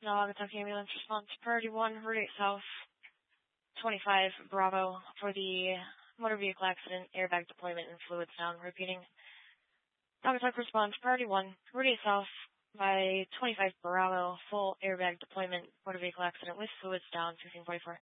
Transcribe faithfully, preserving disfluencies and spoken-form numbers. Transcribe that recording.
Naugatuck Ambulance Response Priority one, Route eight South, twenty-five Bravo for the motor vehicle accident, airbag deployment, and fluids down. Repeating. Naugatuck Response Priority one, Route eight South by twenty-five Bravo, full airbag deployment, motor vehicle accident with fluids down, fifteen forty-four.